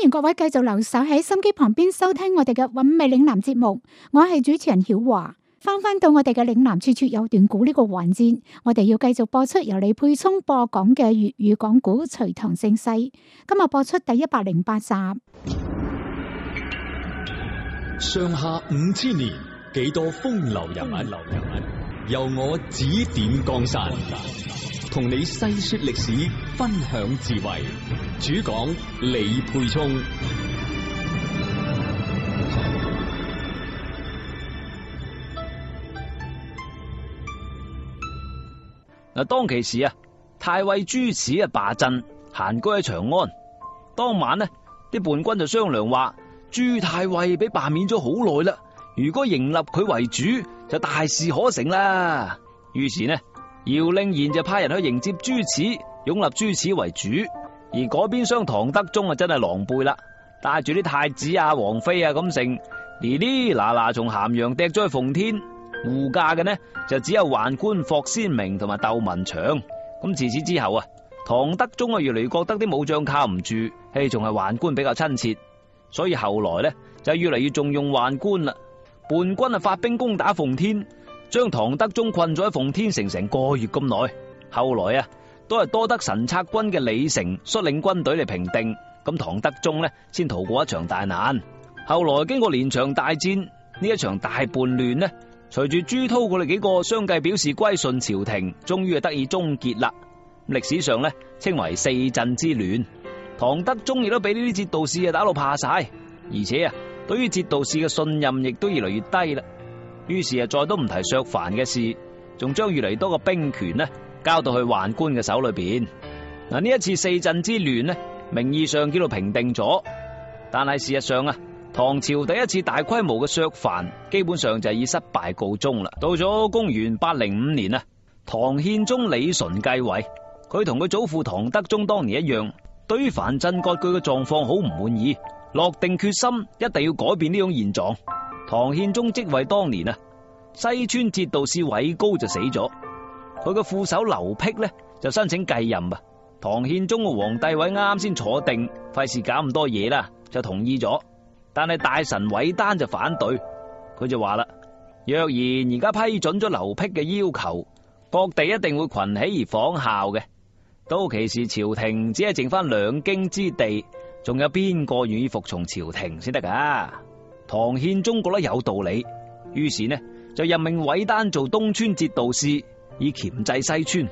迎各位繼續留守喺心機旁邊收聽我哋嘅韻味嶺南節目，我係主持人曉華。翻到我哋嘅嶺南處處有段古呢個環節，我哋要繼續播出由李沛聰播講嘅粵語講古《隋唐盛世》，今日播出第108集。 上下5000年，幾多風流人物，由我指點江山，同你細說歷史，分享智慧。主講李沛聰。 嗱，當其時啊，太尉朱齒啊罷鎮，閒居喺長安。當晚呢，啲叛軍就商量話，朱太尉俾罷免咗好耐啦，如果迎立佢為主，就大事可成啦。於是呢，姚令賢就派人去迎接朱齒，擁立朱齒為主。而嗰邊廂唐德宗啊，真係狼狽啦，帶住啲太子啊、王妃啊咁成，哩哩嗱嗱從咸陽趯咗去奉天。護駕嘅呢就只有宦官霍先明同埋竇文祥。咁自此之後啊，唐德宗啊越嚟越覺得啲武將靠唔住，仲係宦官比較親切，所以後來呢就越嚟越重用宦官啦。叛軍啊發兵攻打奉天，將唐德宗困咗喺奉天城成個月咁耐。後來啊都係多得神策軍嘅李成率領軍隊嚟平定，咁唐德宗呢先逃過一場大難。後來經過連場大戰，呢一場大叛亂呢，隨住朱韜佢哋幾個相繼表示歸順朝廷，終於係得以終結啦。歷史上呢稱為四鎮之亂。唐德宗亦都俾呢啲節度使啊打到怕晒，而且啊對於節度使嘅信任亦都越嚟越低啦。於是啊再都唔提削藩嘅事，仲將越嚟越多嘅兵權呢交到去宦官嘅手裏邊。嗱，呢一次四鎮之亂呢，名義上叫做平定咗，但係事實上啊，唐朝第一次大規模嘅削藩，基本上就係以失敗告終啦。到咗公元805年啊，唐憲宗李純繼位，佢同佢祖父唐德宗當年一樣，對於藩鎮割據嘅狀況好唔滿意，落定決心一定要改變呢種現狀。唐憲宗即位當年啊，西川節度使韋高就死咗，佢嘅副手劉辟呢就申請繼任啊。唐憲宗嘅皇帝位啱先坐定，費事搞咁多嘢啦，就同意咗。但係大臣韋丹就反對，佢就話啦：若然而家批准咗劉辟嘅要求，各地一定會群起而仿效嘅。到其時朝廷只係剩翻兩京之地，仲有邊個願意服從朝廷先得噶？唐憲宗覺得有道理，於是呢就任命韋丹做東川節度使，以鉗制西川。